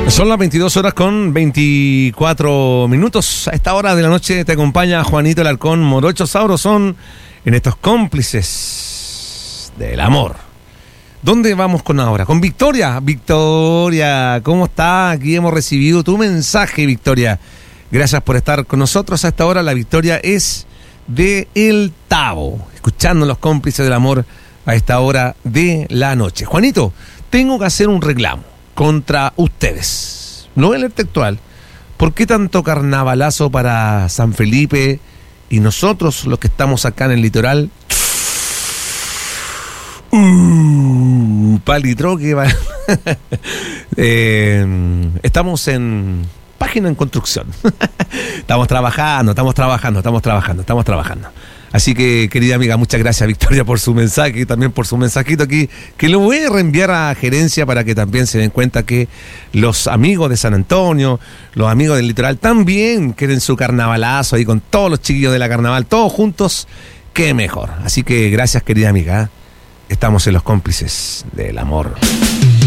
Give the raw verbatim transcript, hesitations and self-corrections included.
Son las veintidós horas con veinticuatro minutos. A esta hora de la noche te acompaña Juanito Alarcón Morocho Sabrosón en estos cómplices del amor. ¿Dónde vamos con ahora? Con Victoria. Victoria, ¿cómo está? Aquí hemos recibido tu mensaje, Victoria. Gracias por estar con nosotros. A esta hora la Victoria es de El Tabo, escuchando los cómplices del amor a esta hora de la noche. Juanito, tengo que hacer un reclamo contra ustedes. No el textual. ¿Por qué tanto carnavalazo para San Felipe y nosotros, los que estamos acá en el litoral? Uh, palitroque. eh, estamos en página en construcción. Estamos trabajando, estamos trabajando, estamos trabajando, estamos trabajando. Así que, querida amiga, muchas gracias, Victoria, por su mensaje y también por su mensajito aquí, que lo voy a reenviar a gerencia para que también se den cuenta que los amigos de San Antonio, los amigos del litoral también quieren su carnavalazo ahí con todos los chiquillos de la carnaval, todos juntos, qué mejor. Así que gracias, querida amiga. Estamos en los cómplices del amor.